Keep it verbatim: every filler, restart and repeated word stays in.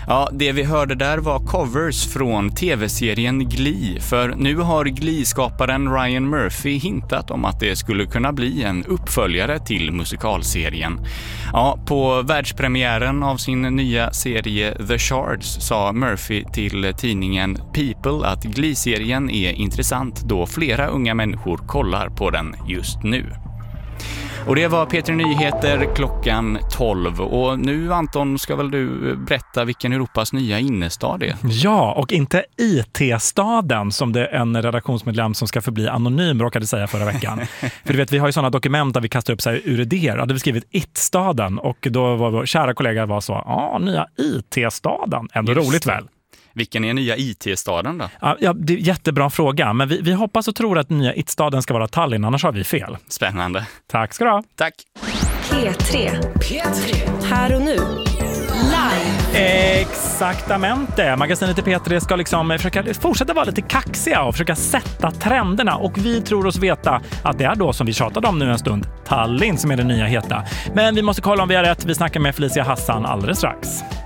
Ja, det vi hörde där var covers från tv-serien Glee. För nu har Glee-skaparen Ryan Murphy hintat om att det skulle kunna bli en uppföljare till musikalserien. Ja, på världspremiären av sin nya serie The Shards sa Murphy till tidningen People att Glee-serien är intressant då flera unga människor kollar på den just nu. Och det var P tre Nyheter klockan tolv. Och nu, Anton, ska väl du berätta vilken Europas nya innerstad är? Ja, och inte I T-staden som det en redaktionsmedlem som ska förbli anonym råkade säga förra veckan. För du vet, vi har ju sådana dokument där vi kastar upp så här ur idéer. Hade vi skrivit I T-staden och då var vår kära kollega var så, ja, nya I T-staden. Ändå Just roligt det. väl? Vilken är nya I T-staden då? Ja, ja, det är jättebra fråga. Men vi, vi hoppas och tror att nya I T-staden ska vara Tallinn, annars har vi fel. Spännande. Tack ska du ha. Tack. P tre. P tre. Här och nu. Live. Exaktamente. Magasinet i P tre ska liksom försöka fortsätta vara lite kaxiga och försöka sätta trenderna. Och vi tror oss veta att det är då, som vi tjatade om nu en stund, Tallinn som är det nya heta. Men vi måste kolla om vi har rätt. Vi snackar med Felicia Hassan alldeles strax.